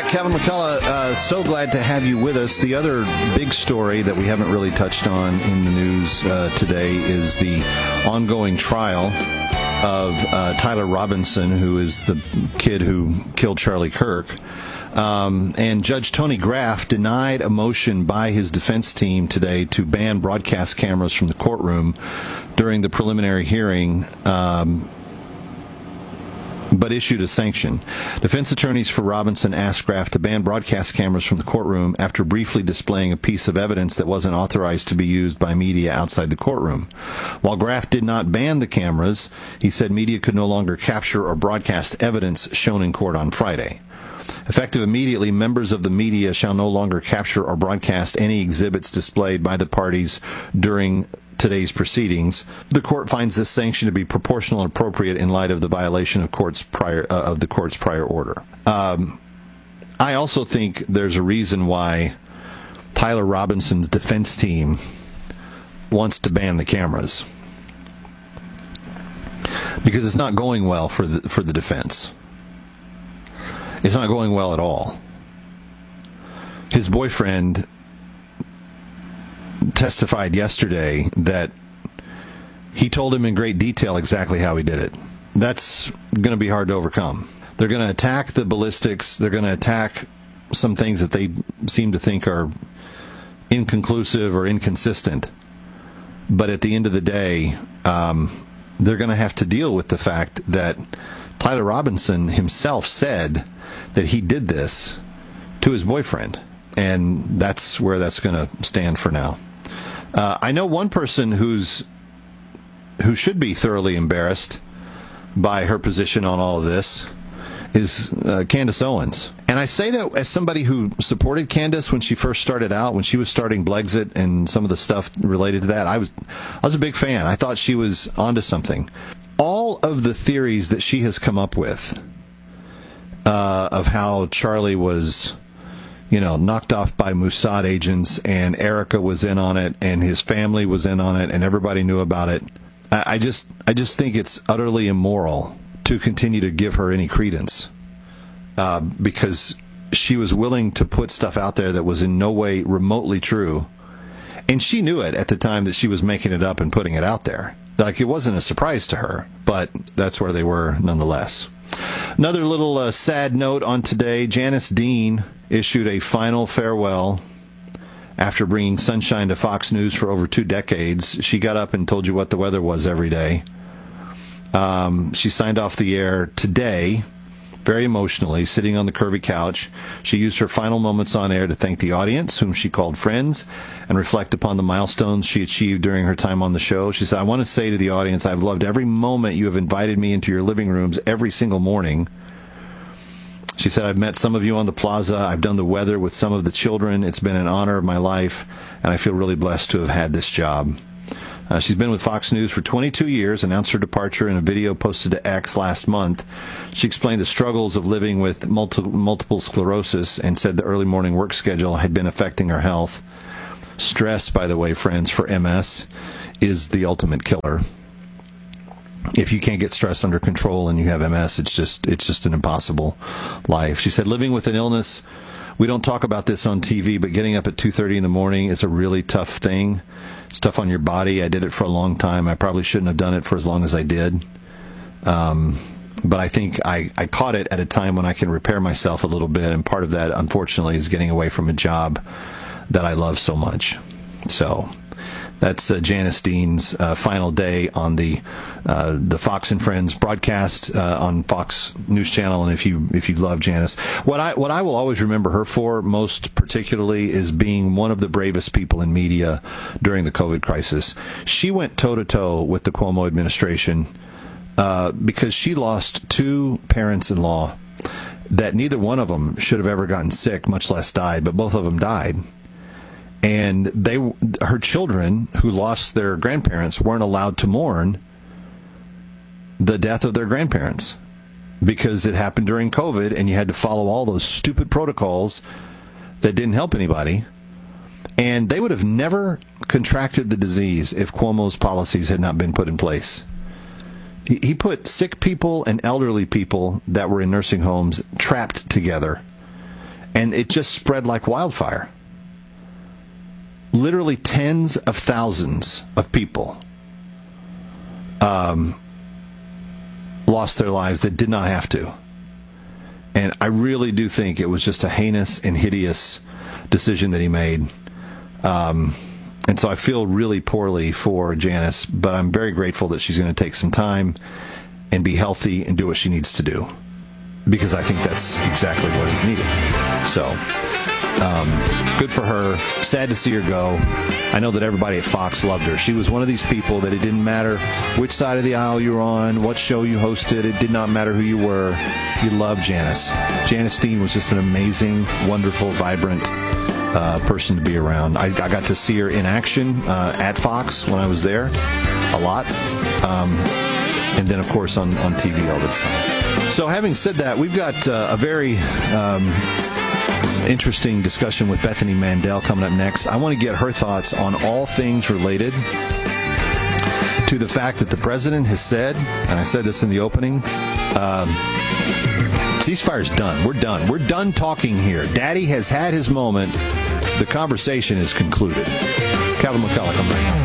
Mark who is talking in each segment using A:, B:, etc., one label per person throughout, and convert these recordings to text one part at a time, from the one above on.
A: Kevin McCullough, so glad to have you with us. The other big story that we haven't really touched on in the news today is the ongoing trial of Tyler Robinson, who is the kid who killed Charlie Kirk. And Judge Tony Graff denied a motion by his defense team today to ban broadcast cameras from the courtroom during the preliminary hearing, but issued a sanction. Defense attorneys for Robinson asked Graff to ban broadcast cameras from the courtroom after briefly displaying a piece of evidence that wasn't authorized to be used by media outside the courtroom. While Graff did not ban the cameras, he said media could no longer capture or broadcast evidence shown in court on Friday. Effective immediately, members of the media shall no longer capture or broadcast any exhibits displayed by the parties during today's proceedings. The court finds this sanction to be proportional and appropriate in light of the violation of the court's prior order. I also think there's a reason why Tyler Robinson's defense team wants to ban the cameras, because it's not going well for the defense. It's not going well at all. His boyfriend testified yesterday that he told him in great detail exactly how he did it. That's going to be hard to overcome. They're going to attack the ballistics. They're going to attack some things that they seem to think are inconclusive or inconsistent. But at the end of the day, they're going to have to deal with the fact that Tyler Robinson himself said that he did this to his boyfriend. And that's where that's going to stand for now. I know one person who should be thoroughly embarrassed by her position on all of this is Candace Owens. And I say that as somebody who supported Candace when she first started out, when she was starting Blexit and some of the stuff related to that. I was a big fan. I thought she was onto something. All of the theories that she has come up with of how Charlie was, knocked off by Mossad agents, and Erica was in on it, and his family was in on it, and everybody knew about it. I just think it's utterly immoral to continue to give her any credence, because she was willing to put stuff out there that was in no way remotely true, and she knew it at the time that she was making it up and putting it out there. Like, it wasn't a surprise to her, but that's where they were nonetheless. Another little sad note on today: Janice Dean issued a final farewell after bringing sunshine to Fox News for over 2 decades. She got up and told you what the weather was every day. She signed off the air today, very emotionally, sitting on the curvy couch. She used her final moments on air to thank the audience, whom she called friends, and reflect upon the milestones she achieved during her time on the show. She said, "I want to say to the audience, I've loved every moment you have invited me into your living rooms every single morning." She said, "I've met some of you on the plaza. I've done the weather with some of the children. It's been an honor of my life, and I feel really blessed to have had this job." She's been with Fox News for 22 years, announced her departure in a video posted to X last month. She explained the struggles of living with multiple sclerosis and said the early morning work schedule had been affecting her health. Stress, by the way, friends, for MS is the ultimate killer. If you can't get stress under control and you have MS, it's just an impossible life. She said, "Living with an illness, we don't talk about this on TV, but getting up at 2:30 in the morning is a really tough thing. It's tough on your body. I did it for a long time. I probably shouldn't have done it for as long as I did. But I think I caught it at a time when I can repair myself a little bit, and part of that, unfortunately, is getting away from a job that I love so much." So that's Janice Dean's final day on the Fox and Friends broadcast on Fox News Channel. And if you love Janice, what I will always remember her for most particularly is being one of the bravest people in media during the COVID crisis. She went toe to toe with the Cuomo administration because she lost 2 parents-in-law that neither one of them should have ever gotten sick, much less died, but both of them died. And her children, who lost their grandparents, weren't allowed to mourn the death of their grandparents because it happened during COVID, and you had to follow all those stupid protocols that didn't help anybody. And they would have never contracted the disease if Cuomo's policies had not been put in place. He put sick people and elderly people that were in nursing homes trapped together. And it just spread like wildfire. Literally tens of thousands of people lost their lives that did not have to. And I really do think it was just a heinous and hideous decision that he made. And so I feel really poorly for Janice, but I'm very grateful that she's going to take some time and be healthy and do what she needs to do, because I think that's exactly what is needed. So, good for her. Sad to see her go. I know that everybody at Fox loved her. She was one of these people that it didn't matter which side of the aisle you were on, what show you hosted. It did not matter who you were. You loved Janice. Janice Dean was just an amazing, wonderful, vibrant person to be around. I got to see her in action at Fox when I was there a lot. And then, of course, on TV all this time. So having said that, we've got a very interesting discussion with Bethany Mandel coming up next. I want to get her thoughts on all things related to the fact that the president has said, and I said this in the opening, ceasefire's done. We're done. We're done talking here. Daddy has had his moment. The conversation is concluded. Kevin McCullough, come back.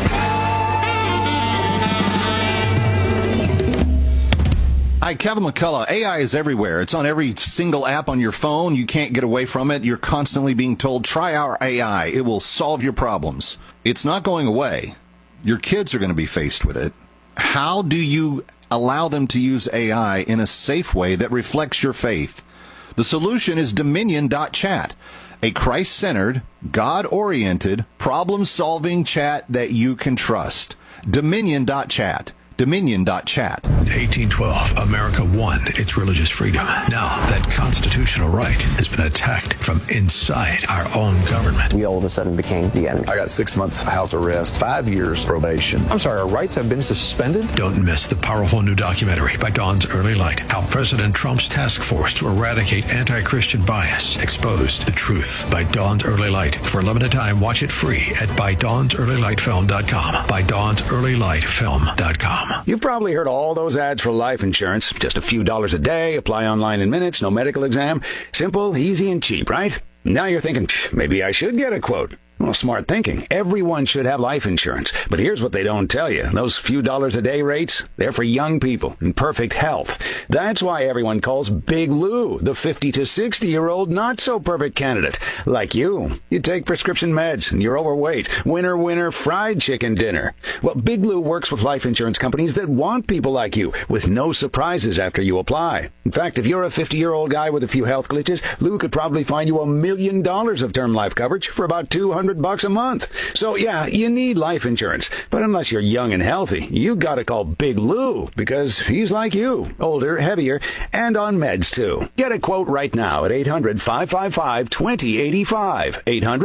A: Hi, Kevin McCullough. AI is everywhere. It's on every single app on your phone. You can't get away from it. You're constantly being told, try our AI. It will solve your problems. It's not going away. Your kids are going to be faced with it. How do you allow them to use AI in a safe way that reflects your faith? The solution is Dominion.chat, a Christ-centered, God-oriented, problem-solving chat that you can trust. Dominion.chat. Dominion.chat.
B: 1812, America won its religious freedom. Now, that constitutional right has been attacked from inside our own government.
C: We all of a sudden became the enemy.
D: I got 6 months house arrest, 5 years probation.
E: I'm sorry, our rights have been suspended?
B: Don't miss the powerful new documentary by Dawn's Early Light, how President Trump's task force to eradicate anti-Christian bias exposed the truth, by Dawn's Early Light. For a limited time, watch it free at ByDawnsEarlyLightFilm.com. ByDawnsEarlyLightFilm.com.
F: You've probably heard all those ads for life insurance. Just a few dollars a day, apply online in minutes, no medical exam. Simple, easy, and cheap, right? Now you're thinking, maybe I should get a quote. Well, smart thinking. Everyone should have life insurance. But here's what they don't tell you. Those few dollars a day rates, they're for young people in perfect health. That's why everyone calls Big Lou the 50 to 60-year-old not-so-perfect candidate. Like you. You take prescription meds and you're overweight. Winner, winner, fried chicken dinner. Well, Big Lou works with life insurance companies that want people like you, with no surprises after you apply. In fact, if you're a 50-year-old guy with a few health glitches, Lou could probably find you $1 million of term life coverage for about $200 a month. So yeah, you need life insurance. But unless you're young and healthy, you gotta call Big Lou, because he's like you, older, heavier, and on meds too. Get a quote right now at 800-555-2085.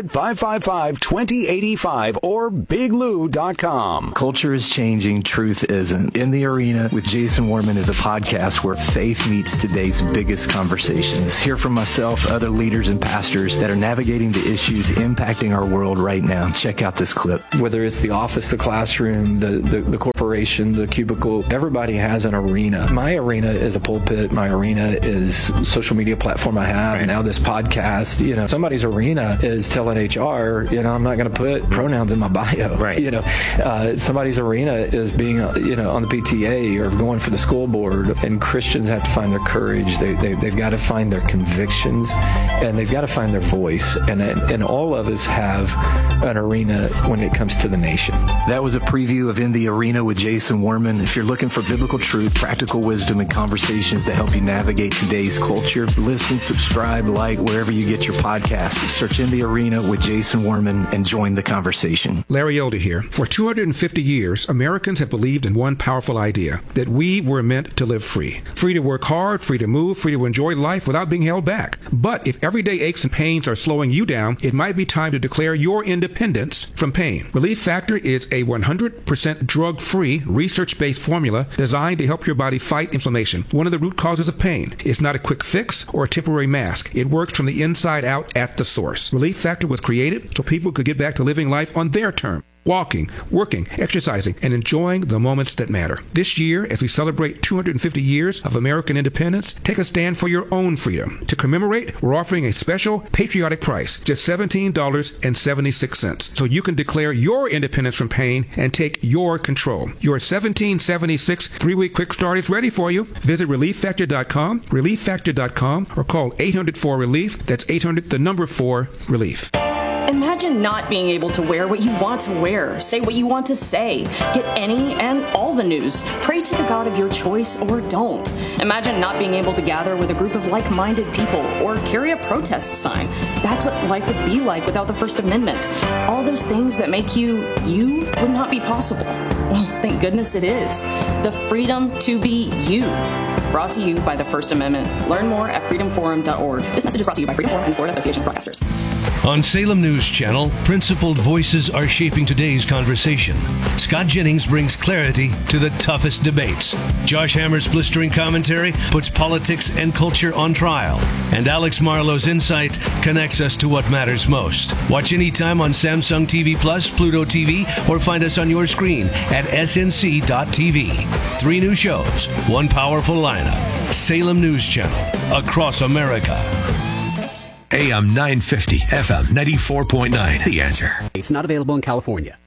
F: 800-555-2085 or biglou.com.
G: Culture is changing, truth isn't. In the Arena with Jason Warman is a podcast where faith meets today's biggest conversations. Hear from myself, other leaders and pastors that are navigating the issues impacting our world right now. Check out this clip.
E: Whether it's the office, the classroom, the corporation, the cubicle, everybody has an arena. My arena is a pulpit. My arena is a social media platform I have. Right. Now this podcast, somebody's arena is telling HR, I'm not going to put pronouns in my bio. Right. Somebody's arena is being, on the PTA or going for the school board. And Christians have to find their courage. They've got to find their convictions, and they've got to find their voice. And all of us have an arena when it comes to the nation.
G: That was a preview of In the Arena with Jason Warman. If you're looking for biblical truth, practical wisdom, and conversations that help you navigate today's culture, listen, subscribe, like wherever you get your podcasts. Search In the Arena with Jason Warman and join the conversation.
H: Larry Elder here. For 250 years, Americans have believed in one powerful idea, that we were meant to live free. Free to work hard, free to move, free to enjoy life without being held back. But if everyday aches and pains are slowing you down, it might be time to declare your independence from pain. Relief Factor is a 100% drug-free, research-based formula designed to help your body fight inflammation, one of the root causes of pain. It's not a quick fix or a temporary mask. It works from the inside out at the source. Relief Factor was created so people could get back to living life on their terms. walking, working, exercising, and enjoying the moments that matter. This year, as we celebrate 250 years of American independence, take a stand for your own freedom. To commemorate, we're offering a special patriotic price, just $17.76, so you can declare your independence from pain and take your control. Your $17.76 3-week quick start is ready for you. Visit ReliefFactor.com, ReliefFactor.com, or call 800-4-RELIEF. That's 800-4-RELIEF.
C: Imagine not being able to wear what you want to wear, say what you want to say, get any and all the news, pray to the God of your choice, or don't. Imagine not being able to gather with a group of like-minded people or carry a protest sign. That's what life would be like without the First Amendment. All those things that make you would not be possible. Well, thank goodness it is. The freedom to be you. Brought to you by the First Amendment. Learn more at freedomforum.org. This message is brought to you by Freedom Forum and the Florida Association of Broadcasters.
I: On Salem News Channel, principled voices are shaping today's conversation. Scott Jennings brings clarity to the toughest debates. Josh Hammer's blistering commentary puts politics and culture on trial. And Alex Marlowe's insight connects us to what matters most. Watch anytime on Samsung TV Plus, Pluto TV, or find us on your screen at snc.tv. 3 new shows, 1 powerful lineup. Salem News Channel, across America.
B: AM 950, FM 94.9. The Answer.
J: It's not available in California.